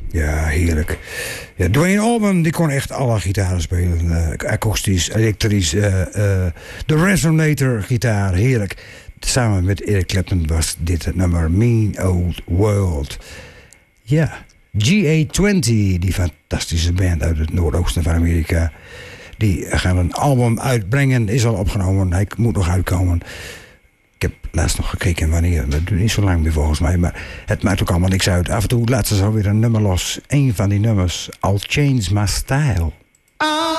Ja, heerlijk. Ja, Duane Allman die kon echt alle gitaren spelen. Akoestisch, elektrisch. De Resonator gitaar, heerlijk. Samen met Eric Clapton was dit het nummer Mean Old World. Ja, GA20, die fantastische band uit het noordoosten van Amerika. Die gaan een album uitbrengen, is al opgenomen. Hij moet nog uitkomen. Ik heb laatst nog gekeken wanneer. Dat duurt niet zo lang meer volgens mij. Maar het maakt ook allemaal niks uit. Af en toe laat ze zo weer een nummer los. Eén van die nummers. I'll Change My Style.